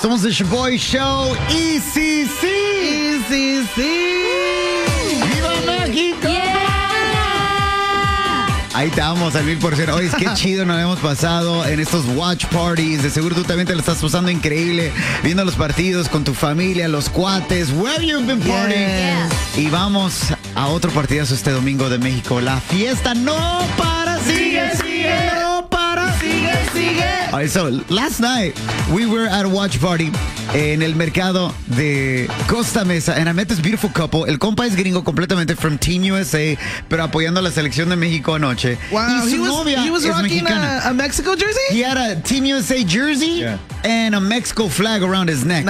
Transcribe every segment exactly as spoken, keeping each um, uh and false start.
Somos The Shoboy Show. Y sí, sí. Y sí, sí. ¡Viva México! Yeah. Ahí estamos al mil por ciento. Oye, qué chido nos hemos pasado en estos watch parties. De seguro tú también te lo estás pasando increíble. Viendo los partidos con tu familia, los cuates. Where have you been partying? Yeah. Y vamos a otro partidazo este domingo de México. La fiesta no para. Sigue, sigue. No para. Sigue, sigue. All right, so last night we were at a watch party en el mercado de Costa Mesa, and I met this beautiful couple. El compa es gringo completamente from Team U S A, pero apoyando a la selección de México anoche. Wow, y su he was, novia he was es rocking mexicana. a, a Mexico jersey? He had a Team U S A jersey Yeah. and a Mexico flag around his neck.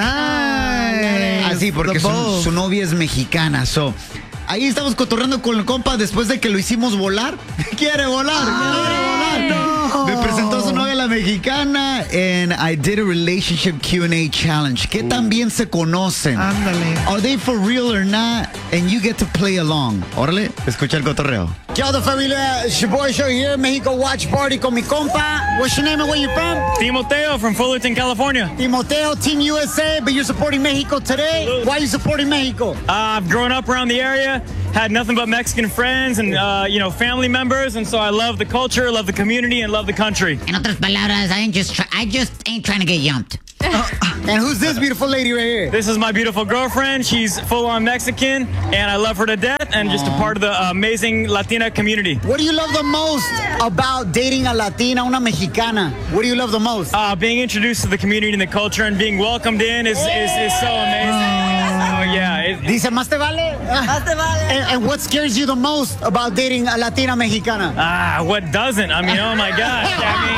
Nice. Así, porque The su, both. su novia es mexicana. So, ahí estamos cotorreando con el compa después de que lo hicimos volar. ¿Quiere volar? ¿Quiere volar? no. Me presentó su novia la mexicana and I did a relationship Q and A challenge. ¿Qué tan bien se conocen? Ándale. Are they for real or not? And you get to play along. Órale, escucha el cotorreo. ¿Qué onda, familia? It's your boy Show here, México Watch Party con mi compa. What's your name and where you from? Timoteo from Fullerton, California. Timoteo, Team U S A, but you're supporting Mexico today. Why are you supporting Mexico? Uh, I've grown up around the area, had nothing but Mexican friends and, uh, you know, family members, and so I love the culture, love the community, and love the country. En otras palabras, I ain't just try- I just ain't trying to get yumped. And who's this beautiful lady right here? This is my beautiful girlfriend. She's full-on Mexican, and I love her to death, and just a part of the amazing Latina community. What do you love the most about dating a Latina, una mexicana? What do you love the most? Uh, being introduced to the community and the culture and being welcomed in is, is, is so amazing. Oh, yeah. It, Dice, más te vale? Más te vale. And, and what scares you the most about dating a Latina mexicana? ah, what doesn't? I mean, oh, my gosh.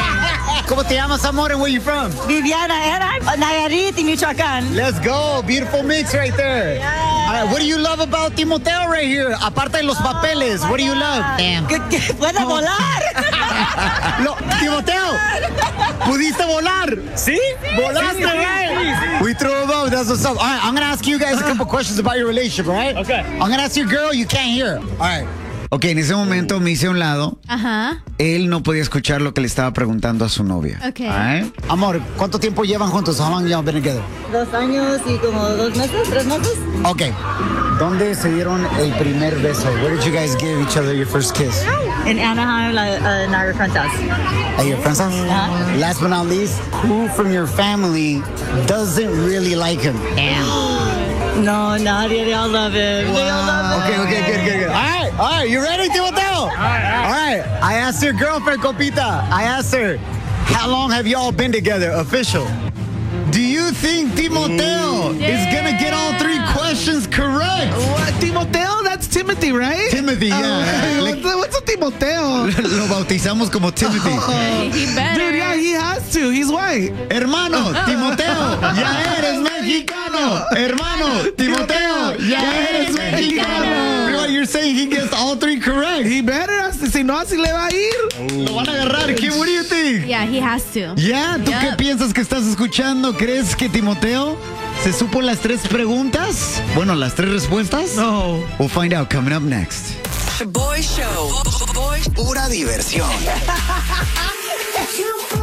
I ¿Cómo te llamas, amor, and where you from? Viviana Era, Nayarit y Michoacán. Let's go. Beautiful mix right there. All right, what do you love about Timoteo right here? Aparte de los papeles, what do you love? Damn. Que, que puede volar. Lo, Timoteo, ¿pudiste volar? mean, see? Volaste, right? We threw him up. That's what's up. All right, I'm going to ask you guys a couple questions about your relationship, all right? Okay. I'm going to ask your girl, you can't hear. All right. Ok, en ese momento me hice a un lado. Ajá. Él no podía escuchar lo que le estaba preguntando a su novia. Ok. All right? Amor, ¿cuánto tiempo llevan juntos? How long y'all been together? Dos años y como dos meses, tres meses. Ok. ¿Dónde se dieron el primer beso? Where did you guys give each other your first kiss? En Anaheim, la, uh, Niagara Princess. At your friend's house? Uh-huh. Last but not least, who from your family doesn't really like him? No, nadie, they all love him. They all love him. Okay, okay, good, good, good. All right, all right, you ready, Timoteo? All right, all right. I asked your girlfriend, Copita, I asked her, how long have y'all been together, official? Do you think Timoteo is gonna get all three questions correct? What, Timoteo? That's Timothy, right? Timothy, yeah. Oh, Like- what's, a, what's a Timoteo? Lo bautizamos como Timothy. He better. Dude, yeah, he has to. He's white. Hermano, Timoteo, ya eres mexicano. Hermano, Timoteo, ya eres mexicano. What, you're saying he gets all three correct? He better. Si no, así le va a ir. Lo van a agarrar. ¿Qué, what do you think? Yeah, he has to. ¿Ya? ¿Tú Yep. qué piensas que estás escuchando? ¿Crees que Timoteo se supo las tres preguntas? Bueno, las tres respuestas. No. We'll find out coming up next. Boy Show. Boy. Pura diversión.